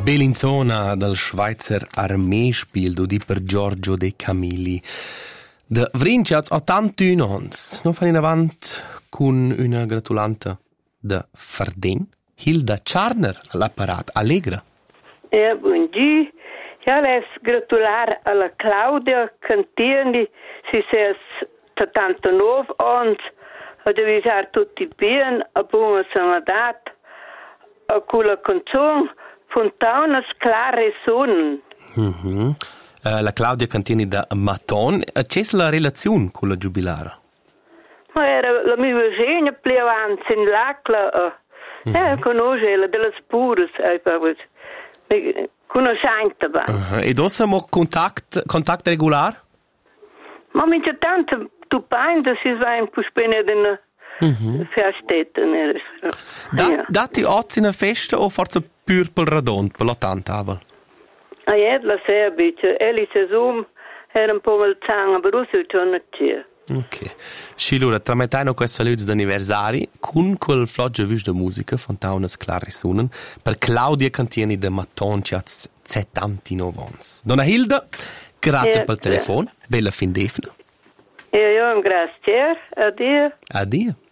Bellinzona del Schweizer Armeespiel du di per Giorgio De Camilli. De Vrinciats 81 ans. Non fanno in avant con una gratulante de Farden, Hilda Charner, all'apparat Allegra. Buongiorno. Ja, les gratular alla Claudia Cantieni, si ses 79 ans, a devisar tutti bien, a buona sanadat, a quella canzone, Fontaunas clare sonnen. La Claudia Cantieni da Maton, c'è la relazione con la giubilare? Ma era la mia vicina più avanti in l'Acla, conosce la delle Spures, conoscente. Ed ossamo contact regular? Ma mi c'è tanto tu paint, si va in puspene della festetta. Dati oggi una festa o forse pur per radon, per la tantava? La sera, bice, Elise Zoom era un po' malzanga, però si torna c'è. Ok. Sì, allora, tramettano questa luce d'anniversari con quel floggio vis de musica, Fontaunas clare suonen, per Claudia Cantieni de Maton, che ha 79 anni. Donna Hilda, grazie per il telefono, bella fin d'efna. Io, grazie, addio. Addio.